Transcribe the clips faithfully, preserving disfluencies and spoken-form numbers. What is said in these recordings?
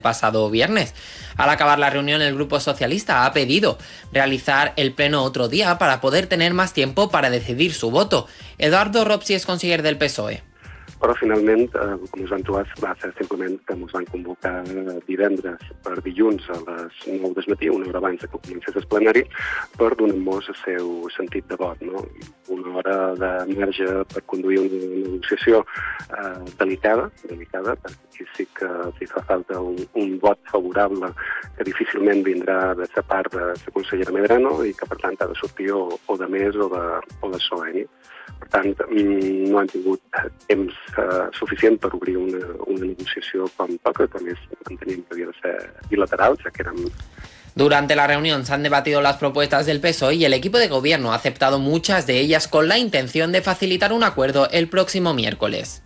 pasado viernes. Al acabar la reunión, el Grupo Socialista ha pedido realizar el pleno otro día para poder tener más tiempo para decidir su voto. Eduardo Ropsi és conseller del P S O E. Però finalment, eh, com us van trobar, va ser simplement que ens van convocar divendres per dilluns a les nou del matí, una hora abans que comencés el plenari, per donar-nos el seu sentit de vot. No? Una hora de marge per conduir una negociació eh, delicada, delicada, perquè sí que si fa falta un, un vot favorable que difícilment vindrà de la part de la consellera Medrano i que per tant ha de sortir o, o de més o de, o de S O E. Per tant, no han tingut temps eh, suficient per obrir una, una negociació com toca, que també enteníem que havia de ser bilateral, ja que érem... Durante la reunión se han debatido las propuestas del P S O E y el equipo de gobierno ha aceptado muchas de ellas con la intención de facilitar un acuerdo el próximo miércoles.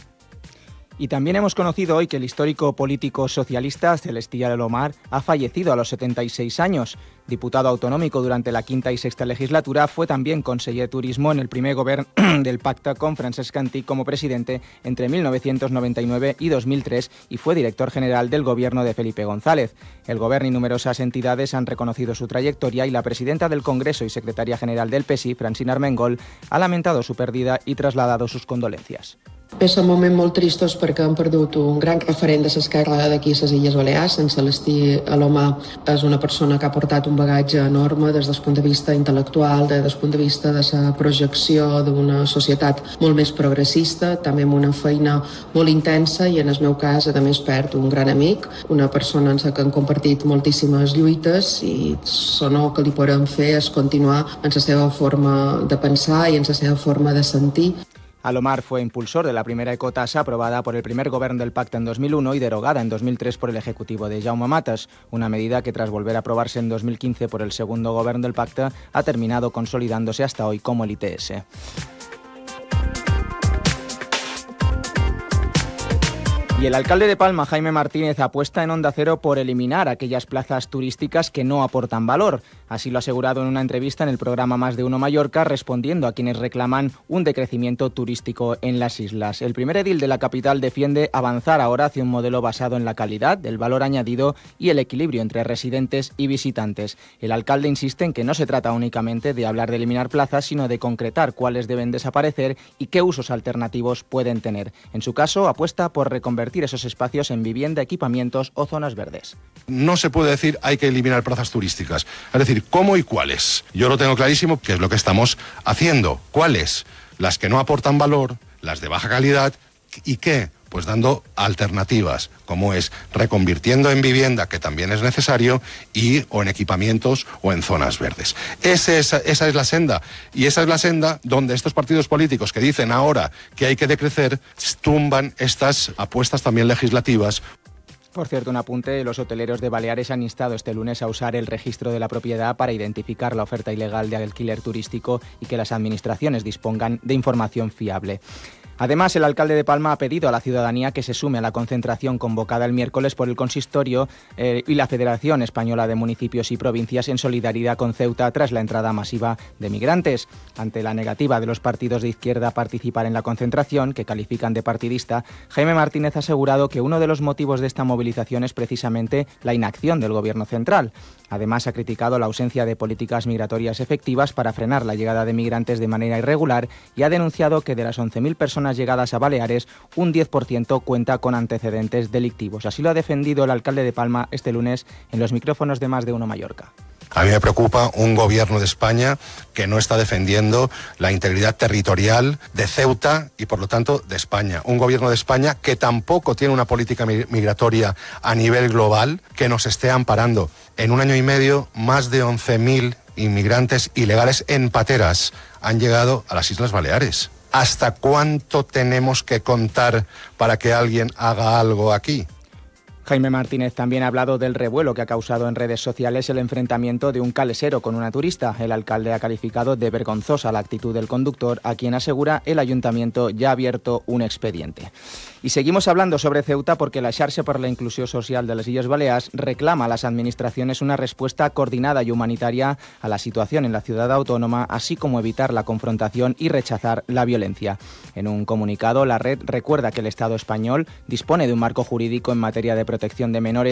Y también hemos conocido hoy que el histórico político socialista Celestí Alomar ha fallecido a los setenta y seis años. Diputado autonómico durante la quinta y sexta legislatura, fue también conseller de Turismo en el primer gobierno del pacte con Francesc Cantí como presidente entre mil novecientos noventa y nueve y dos mil tres y fue director general del gobierno de Felipe González. El gobierno y numerosas entidades han reconocido su trayectoria y la presidenta del Congreso y secretaria general del P S I, Francina Armengol, ha lamentado su pérdida y trasladado sus condolencias. Són moments molt tristos perquè hem perdut un gran referent de l'esquerra d'aquí a les Illes Balears. En Celestí Alomar és una persona que ha portat un bagatge enorme des del punt de vista intel·lectual, des del punt de vista de la projecció d'una societat molt més progressista, també amb una feina molt intensa i en el meu cas, a més, perd un gran amic, una persona en la que han compartit moltíssimes lluites i l'honor que li podem fer és continuar en la seva forma de pensar i en la seva forma de sentir. Alomar fue impulsor de la primera ecotasa aprobada por el primer gobierno del pacte en dos mil uno y derogada en dos mil tres por el ejecutivo de Jaume Matas, una medida que tras volver a aprobarse en dos mil quince por el segundo gobierno del pacte ha terminado consolidándose hasta hoy como el I T S. Y el alcalde de Palma, Jaime Martínez, apuesta en Onda Cero por eliminar aquellas plazas turísticas que no aportan valor. Así lo ha asegurado en una entrevista en el programa Más de Uno Mallorca, respondiendo a quienes reclaman un decrecimiento turístico en las islas. El primer edil de la capital defiende avanzar ahora hacia un modelo basado en la calidad, el valor añadido y el equilibrio entre residentes y visitantes. El alcalde insiste en que no se trata únicamente de hablar de eliminar plazas, sino de concretar cuáles deben desaparecer y qué usos alternativos pueden tener. En su caso, apuesta por reconvertir esos espacios en vivienda, equipamientos o zonas verdes. No se puede decir hay que eliminar plazas turísticas. Es decir, ¿cómo y cuáles? Yo lo tengo clarísimo, que es lo que estamos haciendo. ¿Cuáles? Las que no aportan valor, las de baja calidad. ¿Y qué? Pues dando alternativas, como es reconvirtiendo en vivienda, que también es necesario, y o en equipamientos o en zonas verdes. Ese es, esa es la senda, y esa es la senda donde estos partidos políticos que dicen ahora que hay que decrecer, tumban estas apuestas también legislativas. Por cierto, un apunte, los hoteleros de Baleares han instado este lunes a usar el registro de la propiedad para identificar la oferta ilegal de alquiler turístico y que las administraciones dispongan de información fiable. Además, el alcalde de Palma ha pedido a la ciudadanía que se sume a la concentración convocada el miércoles por el Consistorio eh, y la Federación Española de Municipios y Provincias en solidaridad con Ceuta tras la entrada masiva de migrantes. Ante la negativa de los partidos de izquierda a participar en la concentración, que califican de partidista, Jaime Martínez ha asegurado que uno de los motivos de esta movilización es precisamente la inacción del Gobierno central. Además, ha criticado la ausencia de políticas migratorias efectivas para frenar la llegada de migrantes de manera irregular y ha denunciado que de las once mil personas llegadas a Baleares, un diez por ciento cuenta con antecedentes delictivos. Así lo ha defendido el alcalde de Palma este lunes en los micrófonos de Más de Uno Mallorca. A mí me preocupa un gobierno de España que no está defendiendo la integridad territorial de Ceuta y, por lo tanto, de España. Un gobierno de España que tampoco tiene una política migratoria a nivel global que nos esté amparando. En un año y medio, más de once mil inmigrantes ilegales en pateras han llegado a las Islas Baleares. ¿Hasta cuánto tenemos que contar para que alguien haga algo aquí? Jaime Martínez también ha hablado del revuelo que ha causado en redes sociales el enfrentamiento de un calesero con una turista. El alcalde ha calificado de vergonzosa la actitud del conductor, a quien asegura el ayuntamiento ya ha abierto un expediente. Y seguimos hablando sobre Ceuta porque la Xarxa per la Inclusió Social de les Illes Balears reclama a las administraciones una respuesta coordinada y humanitaria a la situación en la ciudad autónoma, así como evitar la confrontación y rechazar la violencia. En un comunicado, la red recuerda que el Estado español dispone de un marco jurídico en materia de protección de menores